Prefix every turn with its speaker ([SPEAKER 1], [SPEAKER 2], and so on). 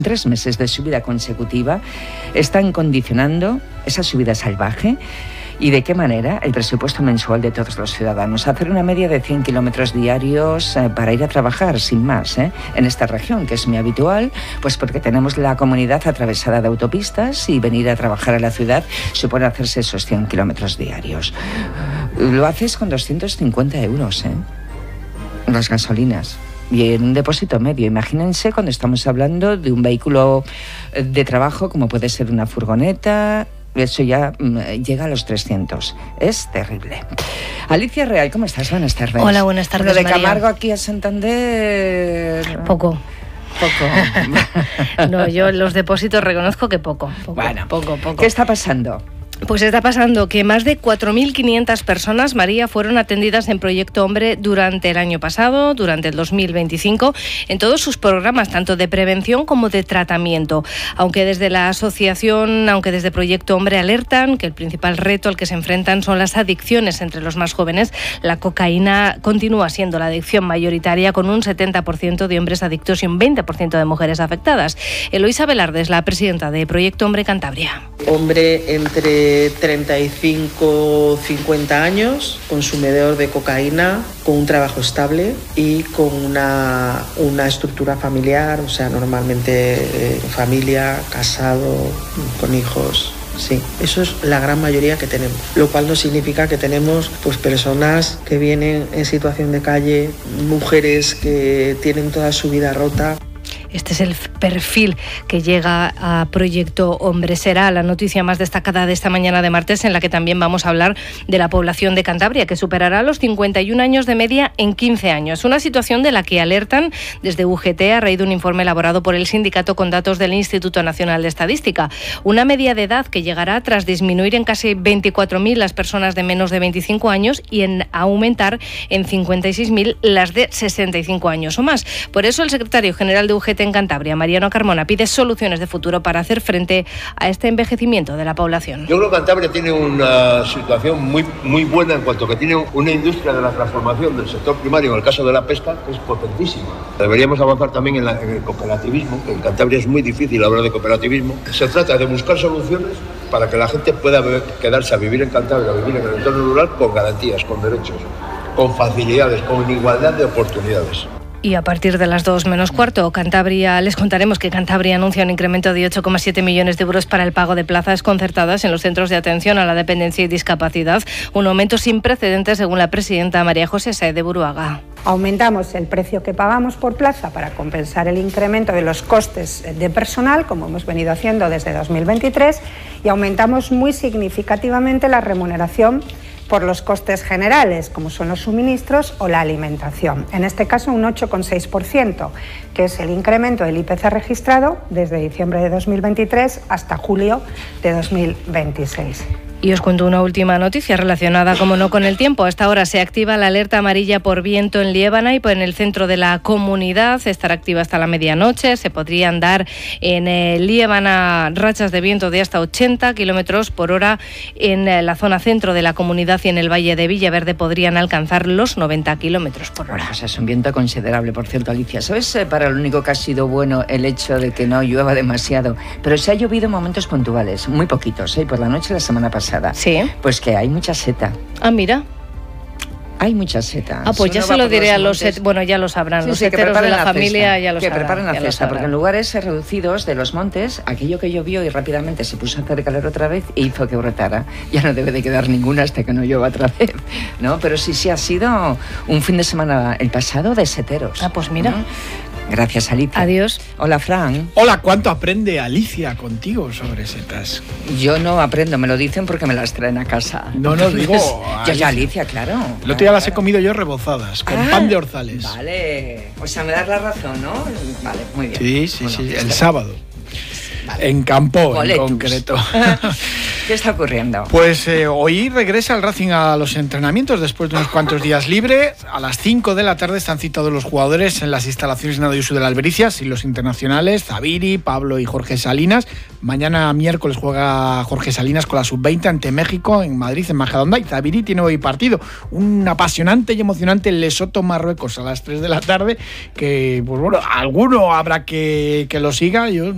[SPEAKER 1] 3 meses de subida consecutiva están condicionando esa subida salvaje. ¿Y de qué manera? El presupuesto mensual de todos los ciudadanos. Hacer una media de 100 kilómetros diarios para ir a trabajar, sin más, en esta región, que es muy habitual, pues porque tenemos la comunidad atravesada de autopistas y venir a trabajar a la ciudad supone hacerse esos 100 kilómetros diarios. Lo haces con 250 euros, las gasolinas. Y en un depósito medio. Imagínense cuando estamos hablando de un vehículo de trabajo, como puede ser una furgoneta. Eso ya llega a los 300. Es terrible. Alicia Real, ¿cómo estás? Buenas tardes.
[SPEAKER 2] Hola, buenas tardes,
[SPEAKER 1] Lo de
[SPEAKER 2] María.
[SPEAKER 1] Camargo aquí a Santander...
[SPEAKER 2] Poco. No, yo los depósitos reconozco que poco.
[SPEAKER 1] Bueno,
[SPEAKER 2] poco.
[SPEAKER 1] ¿Qué está pasando?
[SPEAKER 2] Pues está pasando que más de 4.500 personas, María, fueron atendidas en Proyecto Hombre durante el año pasado, durante el 2025, en todos sus programas, tanto de prevención como de tratamiento. Aunque desde la asociación, desde Proyecto Hombre alertan que el principal reto al que se enfrentan son las adicciones entre los más jóvenes, la cocaína continúa siendo la adicción mayoritaria, con un 70% de hombres adictos y un 20% de mujeres afectadas. Eloisa Velarde es la presidenta de Proyecto Hombre Cantabria.
[SPEAKER 3] Hombre entre 35 50 años, consumidor de cocaína, con un trabajo estable y con una estructura familiar, o sea, normalmente familia, casado, con hijos. Sí, eso es la gran mayoría que tenemos, lo cual no significa que tenemos pues personas que vienen en situación de calle, mujeres que tienen toda su vida rota.
[SPEAKER 2] Este es el perfil que llega a Proyecto Hombre. Será la noticia más destacada de esta mañana de martes, en la que también vamos a hablar de la población de Cantabria, que superará los 51 años de media en 15 años. Una situación de la que alertan desde UGT a raíz de un informe elaborado por el sindicato con datos del Instituto Nacional de Estadística. Una media de edad que llegará tras disminuir en casi 24.000 las personas de menos de 25 años y en aumentar en 56.000 las de 65 años o más. Por eso el secretario general de UGT en Cantabria, Mariano Carmona, pide soluciones de futuro para hacer frente a este envejecimiento de la población.
[SPEAKER 4] Yo creo que Cantabria tiene una situación muy buena en cuanto a que tiene una industria de la transformación del sector primario, en el caso de la pesca, que es potentísima. Deberíamos avanzar también en el cooperativismo, que en Cantabria es muy difícil hablar de cooperativismo. Se trata de buscar soluciones para que la gente pueda quedarse a vivir en Cantabria, a vivir en el entorno rural con garantías, con derechos, con facilidades, con igualdad de oportunidades.
[SPEAKER 2] Y a partir de las 2 menos cuarto, les contaremos que Cantabria anuncia un incremento de 8,7 millones de euros para el pago de plazas concertadas en los centros de atención a la dependencia y discapacidad, un aumento sin precedentes según la presidenta María José Saez de Buruaga.
[SPEAKER 5] Aumentamos el precio que pagamos por plaza para compensar el incremento de los costes de personal, como hemos venido haciendo desde 2023, y aumentamos muy significativamente la remuneración por los costes generales, como son los suministros o la alimentación. En este caso, un 8,6%, que es el incremento del IPC registrado desde diciembre de 2023 hasta julio de 2026.
[SPEAKER 2] Y os cuento una última noticia relacionada, como no, con el tiempo. A esta hora se activa la alerta amarilla por viento en Liébana y en el centro de la comunidad. Estará activa hasta la medianoche. Se podrían dar en Liébana rachas de viento de hasta 80 kilómetros por hora. En la zona centro de la comunidad y en el valle de Villaverde podrían alcanzar los 90 kilómetros por hora.
[SPEAKER 1] Bueno, pues es un viento considerable, por cierto, Alicia. ¿Sabes para lo único que ha sido bueno el hecho de que no llueva demasiado? Pero se ha llovido en momentos puntuales, muy poquitos, por la noche de la semana pasada.
[SPEAKER 2] Sí.
[SPEAKER 1] Pues que hay mucha seta.
[SPEAKER 2] Ah, mira.
[SPEAKER 1] Hay mucha seta.
[SPEAKER 2] Pues ya se lo diré a los bueno, ya lo sabrán, los seteros de la familia ya lo sabrán.
[SPEAKER 1] Que preparen la cesta, porque en lugares reducidos de los montes, aquello que llovió y rápidamente se puso a hacer calor otra vez e hizo que brotara. Ya no debe de quedar ninguna hasta que no llueva otra vez, ¿no? Pero sí ha sido un fin de semana el pasado de seteros.
[SPEAKER 2] Ah, pues mira.
[SPEAKER 1] ¿No? Gracias, Alicia.
[SPEAKER 2] Adiós.
[SPEAKER 1] Hola, Fran.
[SPEAKER 6] Hola, ¿cuánto aprende Alicia contigo sobre setas?
[SPEAKER 1] Yo no aprendo, me lo dicen porque me las traen a casa.
[SPEAKER 6] No, digo...
[SPEAKER 1] Yo ya, Alicia, claro.
[SPEAKER 6] El otro día las he comido yo rebozadas, con pan de orzales.
[SPEAKER 1] Vale, o sea, me das la razón, ¿no? Vale, muy bien.
[SPEAKER 6] Sí, bueno, sí, el sábado. Vale. En Campo,
[SPEAKER 1] Boletus.
[SPEAKER 6] En concreto.
[SPEAKER 1] ¿Qué está ocurriendo?
[SPEAKER 6] Pues hoy regresa el Racing a los entrenamientos después de unos cuantos días libre. A las 5 de la tarde están citados los jugadores en las instalaciones Nado Yusu de la Albericias y los internacionales Zaviri, Pablo y Jorge Salinas. Mañana miércoles juega Jorge Salinas con la Sub-20 ante México en Madrid, en Majadahonda, y Zaviri tiene hoy partido. Un apasionante y emocionante Lesoto-Marruecos a las 3 de la tarde que, pues bueno, alguno habrá que lo siga. Yo